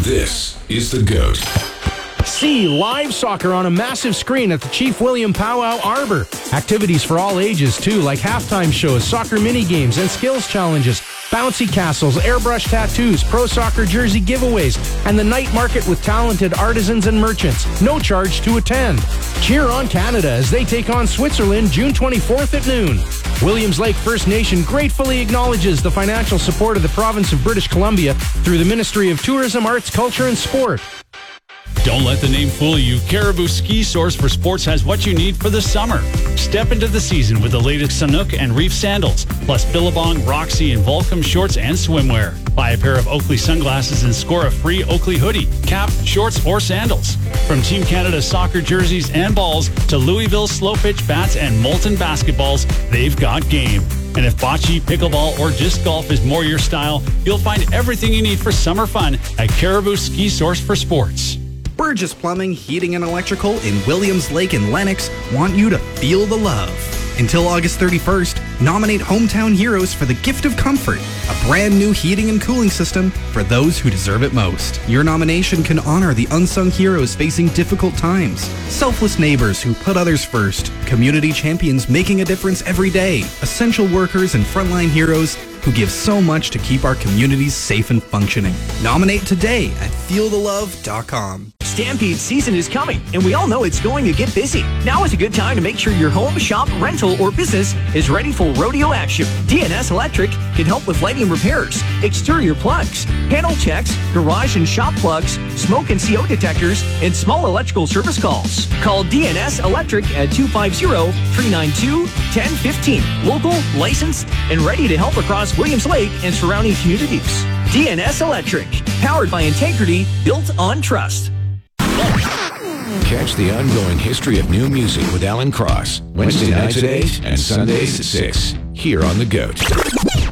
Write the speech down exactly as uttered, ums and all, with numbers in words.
This is The GOAT. See live soccer on a massive screen at the Chief William Powwow Arbor. Activities for all ages, too, like halftime shows, soccer mini-games, and skills challenges, bouncy castles, airbrush tattoos, pro soccer jersey giveaways, and the night market with talented artisans and merchants. No charge to attend. Cheer on Canada as they take on Switzerland June twenty-fourth at noon. Williams Lake First Nation gratefully acknowledges the financial support of the province of British Columbia through the Ministry of Tourism, Arts, Culture, and Sport. Don't let the name fool you. Caribou Ski Source for Sports has what you need for the summer. Step into the season with the latest Sanuk and Reef sandals, plus Billabong, Roxy, and Volcom shorts and swimwear. Buy a pair of Oakley sunglasses and score a free Oakley hoodie, cap, shorts, or sandals. From Team Canada soccer jerseys and balls to Louisville slow pitch bats and Molten basketballs, they've got game. And if bocce, pickleball, or disc golf is more your style, you'll find everything you need for summer fun at Caribou Ski Source for Sports. Burgess Plumbing, Heating and Electrical in Williams Lake and Lennox want you to feel the love. Until August thirty-first, nominate Hometown Heroes for the gift of comfort, a brand new heating and cooling system for those who deserve it most. Your nomination can honor the unsung heroes facing difficult times, selfless neighbors who put others first, community champions making a difference every day, essential workers and frontline heroes who give so much to keep our communities safe and functioning. Nominate today at feel the love dot com. Stampede season is coming, and we all know it's going to get busy. Now is a good time to make sure your home, shop, rental, or business is ready for rodeo action. D N S Electric can help with lighting repairs, exterior plugs, panel checks, garage and shop plugs, smoke and C O detectors, and small electrical service calls. Call D N S Electric at two five zero, three nine two, one zero one five. Local, licensed, and ready to help across Williams Lake and surrounding communities. D N S Electric, powered by integrity, built on trust. Catch the ongoing history of new music with Alan Cross, Wednesday nights at eight and Sundays at six, here on The GOAT.